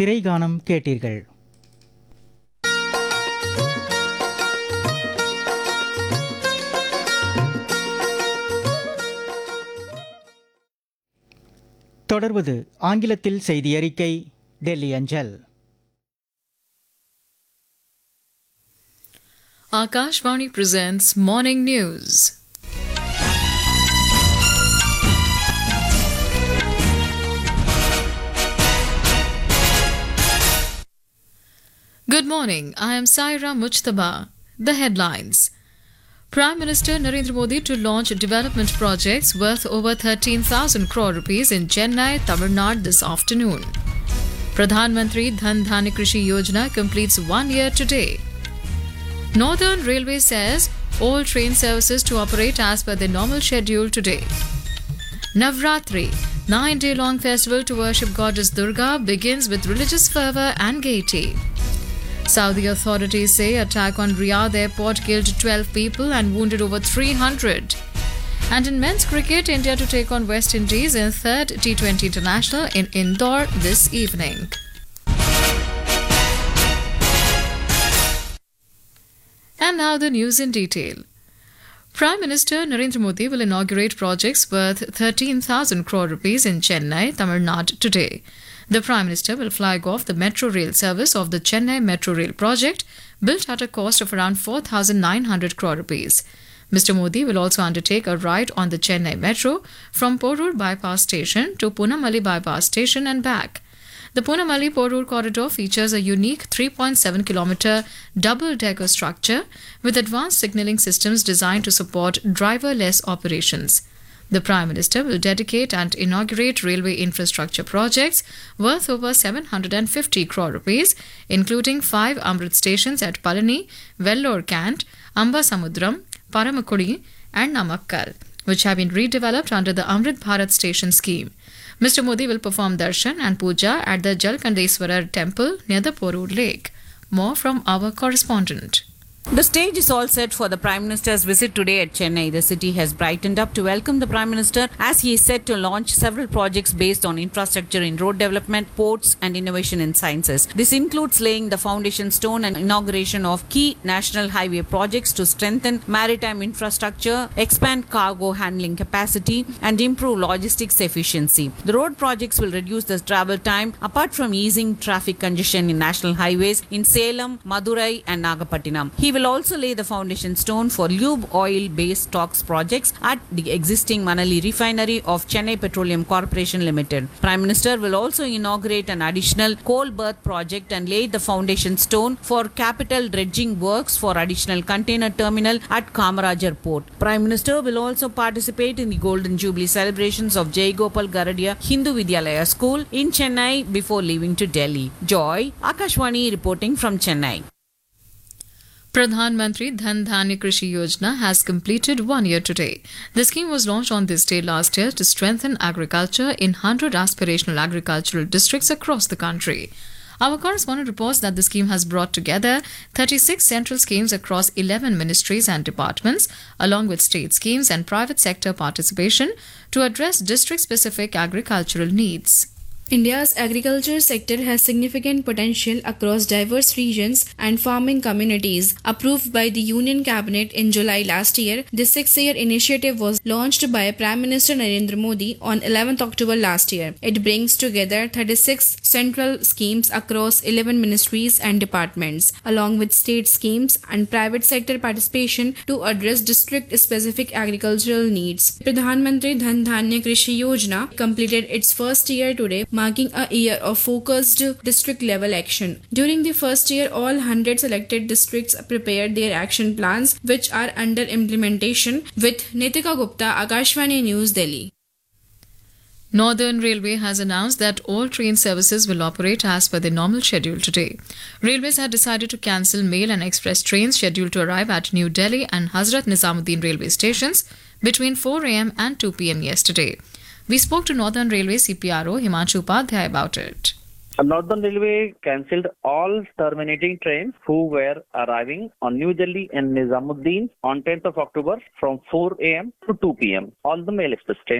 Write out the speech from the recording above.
திரைகானம் கேட்டீர்கள். தொடர்வது ஆங்கிலத்தில் செய்தி அறிக்கை, டெல்லி அஞ்சல். Akashvani presents Morning News. Good morning, I am Saira Mujtaba. The headlines. Prime Minister Narendra Modi to launch development projects worth over 13,000 crore rupees in Chennai, Tamil Nadu this afternoon. Pradhan Mantri Dhan Dhanya Krishi Yojana completes 1 year today. Northern Railway says all train services to operate as per their normal schedule today. Navratri, 9-day-long festival to worship goddess Durga, begins with religious fervour and gaiety. Saudi authorities say attack on Riyadh airport killed 12 people and wounded over 300. And in men's cricket, India to take on West Indies in third T20 International in Indore this evening. And now the news in detail. Prime Minister Narendra Modi will inaugurate projects worth 13,000 crore rupees in Chennai, Tamil Nadu today. The Prime Minister will flag off the metro rail service of the Chennai Metro Rail project, built at a cost of around 4,900 crore rupees. Mr. Modi will also undertake a ride on the Chennai Metro from Porur Bypass Station to Punamalli Bypass Station and back. The Punamalli-Porur corridor features a unique 3.7-kilometer double-decker structure with advanced signalling systems designed to support driverless operations. The Prime Minister will dedicate and inaugurate railway infrastructure projects worth over 750 crore rupees, including 5 Amrit stations at Palani, Vellore Cant, Ambasamudram, Paramakudi and Namakkal, which have been redeveloped under the Amrit Bharat Station scheme. Mr. Modi will perform darshan and puja at the Jalkandeswarar temple near the Porur lake. More from our correspondent. The stage is all set for the Prime Minister's visit today at Chennai. The city has brightened up to welcome the Prime Minister as he is set to launch several projects based on infrastructure in road development, ports and innovation in sciences. This includes laying the foundation stone and inauguration of key national highway projects to strengthen maritime infrastructure, expand cargo handling capacity and improve logistics efficiency. The road projects will reduce the travel time apart from easing traffic congestion in national highways in Salem, Madurai and Nagapattinam. He will also lay the foundation stone for lube oil-based stocks projects at the existing Manali refinery of Chennai Petroleum Corporation Limited. Prime Minister will also inaugurate an additional coal berth project and lay the foundation stone for capital dredging works for additional container terminal at Kamarajar Port. Prime Minister will also participate in the Golden Jubilee celebrations of Jai Gopal Garadia Hindu Vidyalaya School in Chennai before leaving to Delhi. Joy, Akashvani reporting from Chennai. Pradhan Mantri Dhan Dhanya Krishi Yojana has completed 1 year today. The scheme was launched on this day last year to strengthen agriculture in 100 aspirational agricultural districts across the country. Our correspondent reports that the scheme has brought together 36 central schemes across 11 ministries and departments, along with state schemes and private sector participation to address district-specific agricultural needs. India's agriculture sector has significant potential across diverse regions and farming communities. Approved by the Union Cabinet in July last year, the 6-year initiative was launched by Prime Minister Narendra Modi on 11th October last year. It brings together 36 central schemes across 11 ministries and departments, along with state schemes and private sector participation to address district-specific agricultural needs. Pradhan Mantri Dhan Dhanya Krishi Yojana completed its first year today, marking a year of focused district-level action. During the first year, all 100 selected districts prepared their action plans, which are under implementation. With Nitika Gupta, Akashvani News, Delhi. Northern Railway has announced that all train services will operate as per their normal schedule today. Railways had decided to cancel mail and express trains scheduled to arrive at New Delhi and Hazrat Nizamuddin railway stations between 4 a.m. and 2 p.m. yesterday. We spoke to Northern Railway CPRO Himanshu Upadhyay about it. Northern Railway cancelled all terminating trains who were arriving on New Delhi and Nizamuddin on 10th of October from 4 a.m. to 2 p.m. All the mail express trains